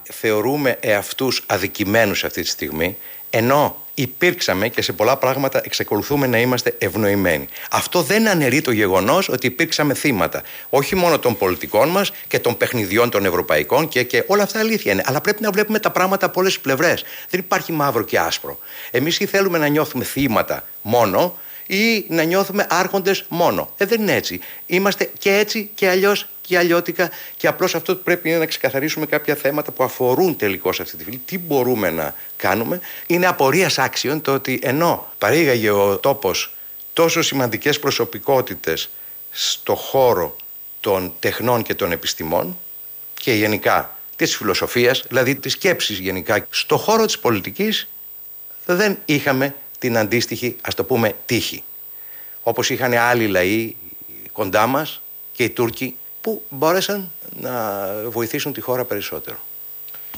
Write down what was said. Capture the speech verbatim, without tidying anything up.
θεωρούμε εαυτούς αδικημένους αυτή τη στιγμή, ενώ υπήρξαμε και σε πολλά πράγματα εξακολουθούμε να είμαστε ευνοημένοι. Αυτό δεν αναιρεί το γεγονός ότι υπήρξαμε θύματα. Όχι μόνο των πολιτικών μας και των παιχνιδιών των ευρωπαϊκών και, και όλα αυτά αλήθεια είναι. Αλλά πρέπει να βλέπουμε τα πράγματα από όλες τις πλευρές. Δεν υπάρχει μαύρο και άσπρο. Εμείς ή θέλουμε να νιώθουμε θύματα μόνο ή να νιώθουμε άρχοντες μόνο. Ε, δεν είναι έτσι. Είμαστε και έτσι και αλλιώς και αλλιώτικα, και απλώς αυτό που πρέπει είναι να ξεκαθαρίσουμε κάποια θέματα που αφορούν τελικώς αυτή τη φυλή. Τι μπορούμε να κάνουμε. Είναι απορίας άξιον το ότι ενώ παρήγαγε ο τόπος τόσο σημαντικές προσωπικότητες στο χώρο των τεχνών και των επιστημών και γενικά της φιλοσοφίας, δηλαδή της σκέψης γενικά, στο χώρο της πολιτικής δεν είχαμε την αντίστοιχη, ας το πούμε, τύχη. Όπως είχαν άλλοι λαοί κοντά μας και οι Τούρκοι, που μπόρεσαν να βοηθήσουν τη χώρα περισσότερο.